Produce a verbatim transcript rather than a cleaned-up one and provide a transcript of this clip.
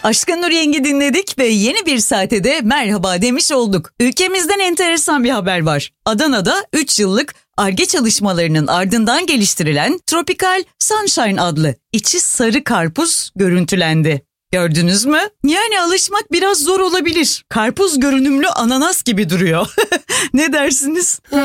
Aşkın Nur Yengi dinledik ve yeni bir saate de merhaba demiş olduk. Ülkemizden enteresan bir haber var. Adana'da üç yıllık Ar-Ge çalışmalarının ardından geliştirilen Tropical Sunshine adlı içi sarı karpuz görüntülendi. Gördünüz mü? Yani alışmak biraz zor olabilir. Karpuz görünümlü ananas gibi duruyor. Ne dersiniz?